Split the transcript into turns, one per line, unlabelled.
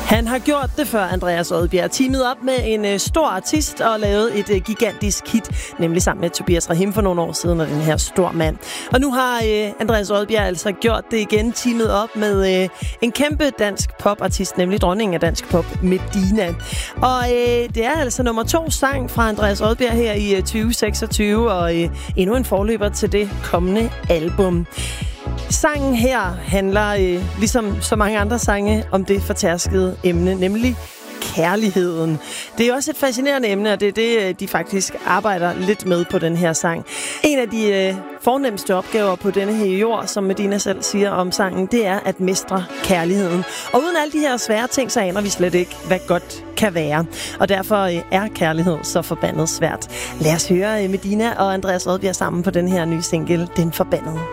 Han har gjort det før, Andreas Odbjerg. Teamet op med en stor artist og lavet et gigantisk hit, nemlig sammen med Tobias Rahim for nogle år siden, og den her stor mand. Og nu har Andreas Odbjerg altså gjort det igen, teamet op med en kæmpe dansk popartist, nemlig dronningen af dansk pop, Medina. Og det er altså nummer 2 sang fra Andreas Odbjerg her i 2026, og endnu en forløber til det kommende album. Sangen her handler, ligesom så mange andre sange, om det fortærskede emne, nemlig kærligheden. Det er også et fascinerende emne, og det er det, de faktisk arbejder lidt med på den her sang. En af de fornemmeste opgaver på denne her jord, som Medina selv siger om sangen, det er at mestre kærligheden. Og uden alle de her svære ting, så aner vi slet ikke, hvad godt kan være. Og derfor er kærlighed så forbandet svært. Lad os høre Medina og Andreas Odbjerg sammen på den her nye single, Den Forbandede.